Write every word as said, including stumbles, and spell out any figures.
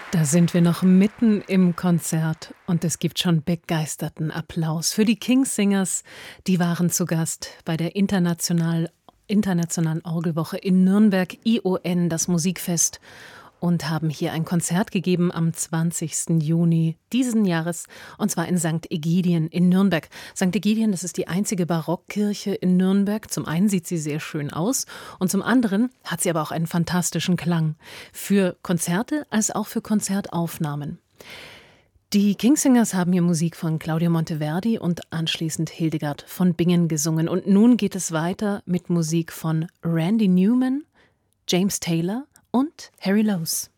Da sind wir noch mitten im Konzert und es gibt schon begeisterten Applaus für die Kingsingers. Die waren zu Gast bei der International, Internationalen Orgelwoche in Nürnberg, I O N, das Musikfest, und haben hier ein Konzert gegeben am zwanzigsten Juni diesen Jahres, und zwar in Sankt Egidien in Nürnberg. Sankt Egidien, das ist die einzige Barockkirche in Nürnberg. Zum einen sieht sie sehr schön aus und zum anderen hat sie aber auch einen fantastischen Klang für Konzerte als auch für Konzertaufnahmen. Die Kingsingers haben hier Musik von Claudio Monteverdi und anschließend Hildegard von Bingen gesungen. Und nun geht es weiter mit Musik von Randy Newman, James Taylor und Harry Lowes.